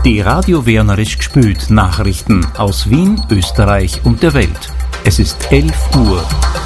Die Radio Wernerisch gspült Nachrichten aus Wien, Österreich und der Welt. Es ist 11 Uhr.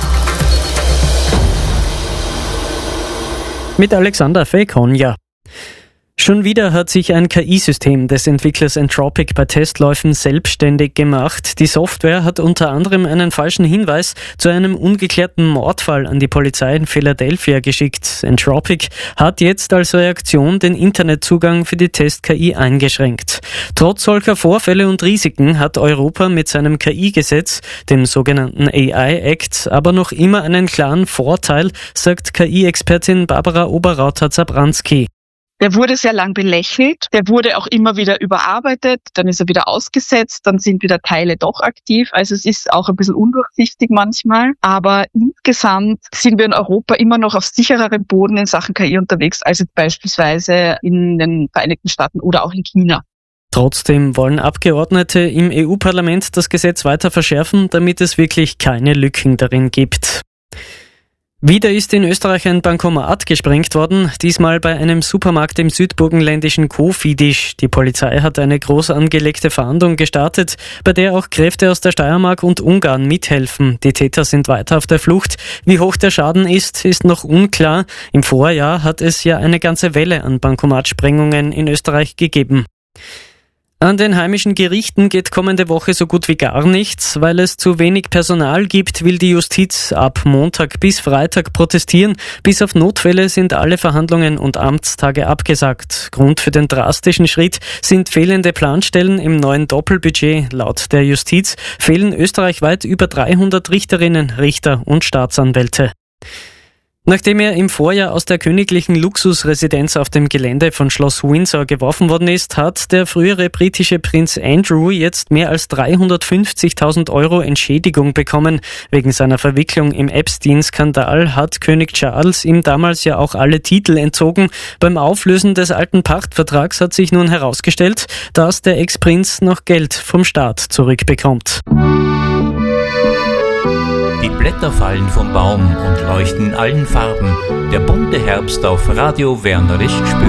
Mit Alexander Fekonja. Schon wieder hat sich ein KI-System des Entwicklers Entropic bei Testläufen selbstständig gemacht. Die Software hat unter anderem einen falschen Hinweis zu einem ungeklärten Mordfall an die Polizei in Philadelphia geschickt. Entropic hat jetzt als Reaktion den Internetzugang für die Test-KI eingeschränkt. Trotz solcher Vorfälle und Risiken hat Europa mit seinem KI-Gesetz, dem sogenannten AI-Act, aber noch immer einen klaren Vorteil, sagt KI-Expertin Barbara Oberrauter-Zabranski. Der wurde sehr lang belächelt, der wurde auch immer wieder überarbeitet, dann ist er wieder ausgesetzt, dann sind wieder Teile doch aktiv. Also es ist auch ein bisschen undurchsichtig manchmal, aber insgesamt sind wir in Europa immer noch auf sichererem Boden in Sachen KI unterwegs, als jetzt beispielsweise in den Vereinigten Staaten oder auch in China. Trotzdem wollen Abgeordnete im EU-Parlament das Gesetz weiter verschärfen, damit es wirklich keine Lücken darin gibt. Wieder ist in Österreich ein Bankomat gesprengt worden, diesmal bei einem Supermarkt im südburgenländischen Kofidis. Die Polizei hat eine groß angelegte Fahndung gestartet, bei der auch Kräfte aus der Steiermark und Ungarn mithelfen. Die Täter sind weiter auf der Flucht. Wie hoch der Schaden ist noch unklar. Im Vorjahr hat es ja eine ganze Welle an Bankomatsprengungen in Österreich gegeben. An den heimischen Gerichten geht kommende Woche so gut wie gar nichts. Weil es zu wenig Personal gibt, will die Justiz ab Montag bis Freitag protestieren. Bis auf Notfälle sind alle Verhandlungen und Amtstage abgesagt. Grund für den drastischen Schritt sind fehlende Planstellen im neuen Doppelbudget. Laut der Justiz fehlen österreichweit über 300 Richterinnen, Richter und Staatsanwälte. Nachdem er im Vorjahr aus der königlichen Luxusresidenz auf dem Gelände von Schloss Windsor geworfen worden ist, hat der frühere britische Prinz Andrew jetzt mehr als 350.000 € Entschädigung bekommen. Wegen seiner Verwicklung im Epstein-Skandal hat König Charles ihm damals ja auch alle Titel entzogen. Beim Auflösen des alten Pachtvertrags hat sich nun herausgestellt, dass der Ex-Prinz noch Geld vom Staat zurückbekommt. Die Blätter fallen vom Baum und leuchten in allen Farben. Der bunte Herbst auf Radio Wernerisch gspült.